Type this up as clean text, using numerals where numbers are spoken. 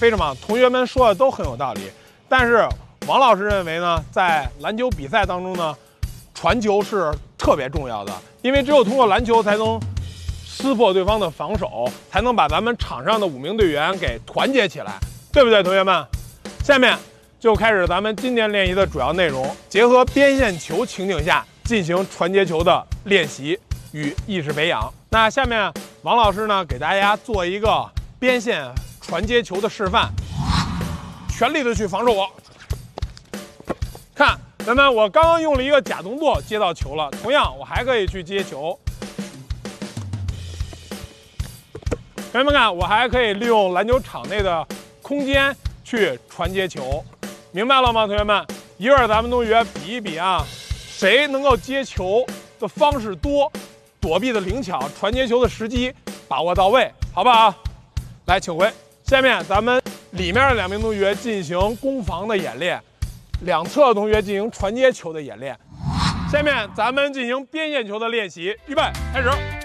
非常棒，同学们说的都很有道理。但是王老师认为呢，在篮球比赛当中呢，传球是特别重要的，因为只有通过篮球才能撕破对方的防守，才能把咱们场上的5名队员给团结起来，对不对，同学们？下面就开始咱们今天练习的主要内容，结合边线球情景下进行传接球的练习与意识培养。那下面王老师呢，给大家做一个边线传接球的示范，全力的去防守我。看，咱们我刚刚用了一个假动作接到球了，同样我还可以去接球。同学们看，我还可以利用篮球场内的空间去传接球，明白了吗？同学们，一会儿咱们同学比一比啊，谁能够接球的方式多，躲避的灵巧，传接球的时机把握到位，好不好？来，请回。下面咱们里面的2名同学进行攻防的演练，两侧的同学进行传接球的演练。下面咱们进行边线球的练习，预备，开始。